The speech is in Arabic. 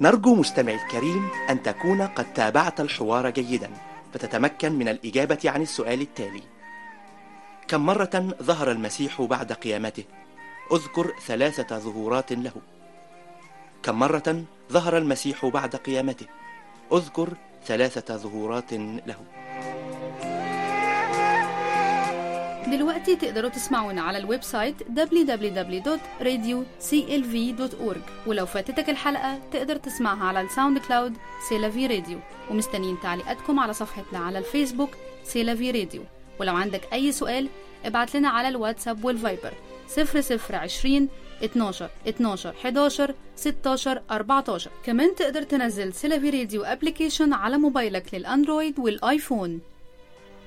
نرجو مستمعي الكريم أن تكون قد تابعت الحوار جيدا فتتمكن من الإجابة عن السؤال التالي: كم مرة ظهر المسيح بعد قيامته؟ اذكر 3 ظهورات له. كم مرة ظهر المسيح بعد قيامته؟ اذكر 3 ظهورات له. دلوقتي تقدروا تسمعونا على الويب سايت www.radioclv.org، ولو فاتتك الحلقة تقدر تسمعها على الساوند كلاود سيلافي راديو، ومستنيين تعليقاتكم على صفحتنا على الفيسبوك سيلافي راديو. ولو عندك أي سؤال ابعت لنا على الواتساب والفايبر 0020 12 12 11 16 14. كمان تقدر تنزل سيلافي راديو ابليكيشن على موبايلك للأندرويد والآيفون.